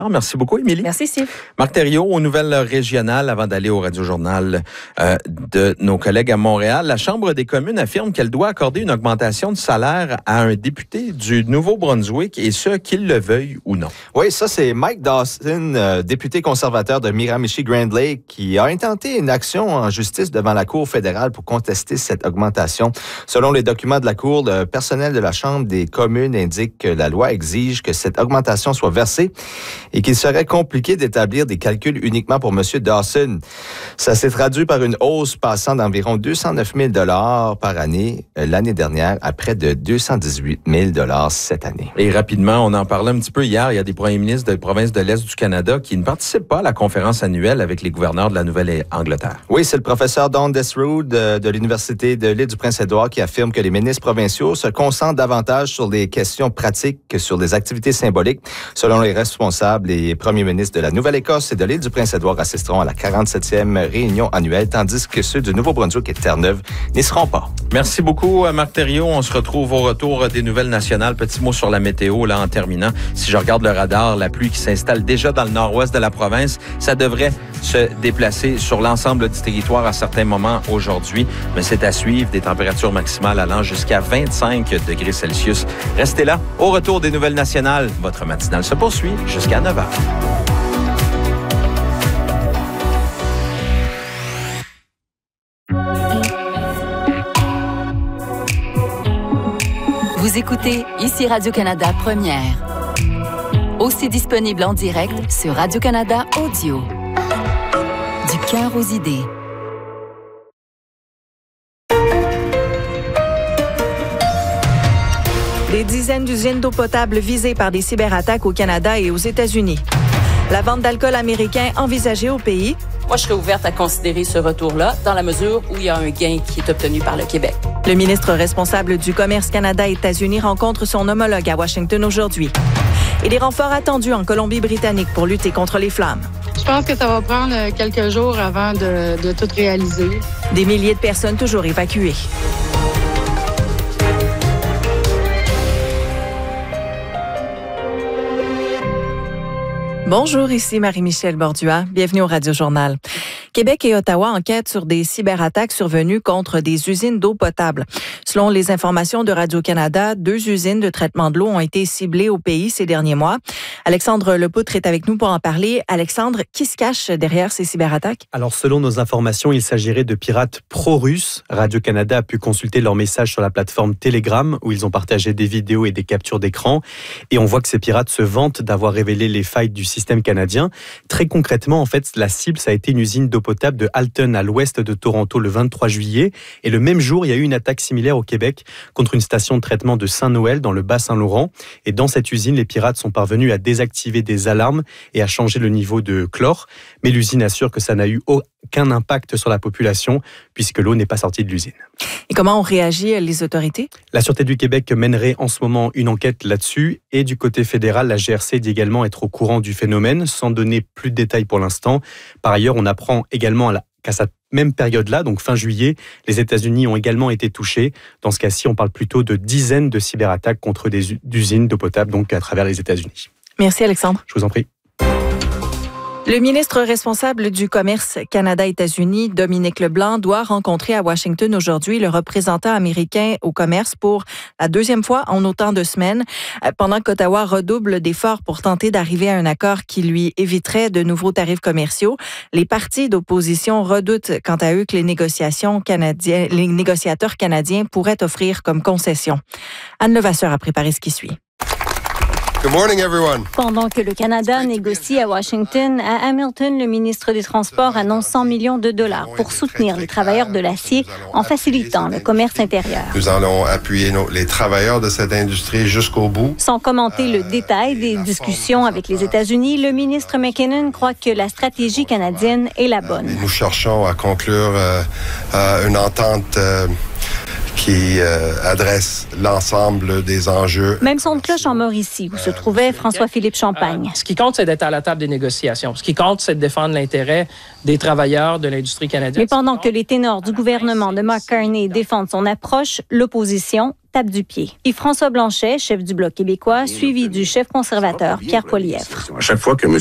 Merci beaucoup, Émilie. Merci, Steve. Marc Thériault, aux nouvelles régionales, avant d'aller au Radio-Journal de nos collègues à Montréal. La Chambre des communes affirme qu'elle doit accorder une augmentation de salaire à un député du Nouveau-Brunswick, et ce, qu'il le veuille ou non. Oui, ça, c'est Mike Dawson, député conservateur de Miramichi-Grand Lake, qui a intenté une action en justice devant la Cour fédérale pour contester cette augmentation. Selon les documents de la Cour, le personnel de la Chambre des communes indique que la loi exige que cette augmentation soit versée et qu'il serait compliqué d'établir des calculs uniquement pour M. Dawson. Ça s'est traduit par une hausse passant d'environ 209 000 $ par année l'année dernière à près de 218 000 $ cette année. Et rapidement, on en parlait un petit peu hier, il y a des premiers ministres de provinces de l'Est du Canada qui ne participent pas à la conférence annuelle avec les gouverneurs de la Nouvelle-Angleterre. Oui, c'est le professeur Don Desrude de l'Université de l'île du Prince-Édouard qui affirme que les ministres provinciaux se concentrent davantage sur des questions pratiques que sur des activités symboliques. Selon les responsables, les premiers ministres de la Nouvelle-Écosse et de l'île du Prince-Édouard assisteront à la 47e réunion annuelle, tandis que ceux du Nouveau-Brunswick et de Terre-Neuve n'y seront pas. Merci beaucoup, Marc Thériault. On se retrouve au retour des nouvelles nationales. Petit mot sur la météo, là, en terminant. Si je regarde le radar, la pluie qui s'installe déjà dans le nord-ouest de la province, ça devrait se déplacer sur l'ensemble du territoire à certains moments aujourd'hui. Mais c'est à suivre, des températures maximales allant jusqu'à 25 degrés Celsius. Restez là. Au retour des nouvelles nationales, votre matinale se poursuit jusqu'à 9h. Vous écoutez ici Radio-Canada Première. Aussi disponible en direct sur Radio-Canada Audio. Du cœur aux idées. Des dizaines d'usines d'eau potable visées par des cyberattaques au Canada et aux États-Unis. La vente d'alcool américain envisagée au pays. Moi, je serais ouverte à considérer ce retour-là dans la mesure où il y a un gain qui est obtenu par le Québec. Le ministre responsable du Commerce Canada-États-Unis rencontre son homologue à Washington aujourd'hui. Et des renforts attendus en Colombie-Britannique pour lutter contre les flammes. Je pense que ça va prendre quelques jours avant de tout réaliser. Des milliers de personnes toujours évacuées. Bonjour, ici Marie-Michel Bordua. Bienvenue au Radio-Journal. Québec et Ottawa enquêtent sur des cyberattaques survenues contre des usines d'eau potable. Selon les informations de Radio-Canada, 2 usines de traitement de l'eau ont été ciblées au pays ces derniers mois. Alexandre Lepoutre est avec nous pour en parler. Alexandre, qui se cache derrière ces cyberattaques? Alors, selon nos informations, il s'agirait de pirates pro-russes. Radio-Canada a pu consulter leurs messages sur la plateforme Telegram, où ils ont partagé des vidéos et des captures d'écran. Et on voit que ces pirates se vantent d'avoir révélé les failles du système canadien. Très concrètement, en fait, la cible, ça a été une usine d'eau potable de Halton, à l'ouest de Toronto, le 23 juillet. Et le même jour, il y a eu une attaque similaire au Québec contre une station de traitement de Saint-Noël, dans le Bas-Saint-Laurent. Et dans cette usine, les pirates sont parvenus à désactiver des alarmes et à changer le niveau de chlore. Mais l'usine assure que ça n'a eu aucun impact sur la population, puisque l'eau n'est pas sortie de l'usine. Et comment ont réagi les autorités? La Sûreté du Québec mènerait en ce moment une enquête là-dessus. Et du côté fédéral, la GRC dit également être au courant du phénomène, sans donner plus de détails pour l'instant. Par ailleurs, on apprend également qu'à cette même période-là, donc fin juillet, les États-Unis ont également été touchés. Dans ce cas-ci, on parle plutôt de dizaines de cyberattaques contre des usines d'eau potable, donc à travers les États-Unis. Merci Alexandre. Je vous en prie. Le ministre responsable du Commerce Canada-États-Unis, Dominique Leblanc, doit rencontrer à Washington aujourd'hui le représentant américain au commerce pour la 2e fois en autant de semaines, pendant qu'Ottawa redouble d'efforts pour tenter d'arriver à un accord qui lui éviterait de nouveaux tarifs commerciaux. Les partis d'opposition redoutent quant à eux que les négociateurs canadiens pourraient offrir comme concession. Anne Levasseur a préparé ce qui suit. Good morning, everyone. Pendant que le Canada négocie à Washington, à Hamilton, le ministre des Transports annonce 100 millions de dollars pour soutenir les travailleurs de l'acier en facilitant le commerce intérieur. Nous allons appuyer les travailleurs de cette industrie jusqu'au bout. Sans commenter le détail des discussions avec les États-Unis, le ministre McKinnon croit que la stratégie canadienne est la bonne. Nous cherchons à conclure une entente qui adresse l'ensemble des enjeux. Même son de cloche en Mauricie, où se trouvait François-Philippe Champagne. Ce qui compte, c'est d'être à la table des négociations. Ce qui compte, c'est de défendre l'intérêt des travailleurs de l'industrie canadienne. Mais pendant que les ténors du gouvernement de Mark Carney défendent son approche, l'opposition tape du pied. Et François Blanchet, chef du Bloc québécois, suivi du chef conservateur Pierre Poilievre. À chaque fois que M.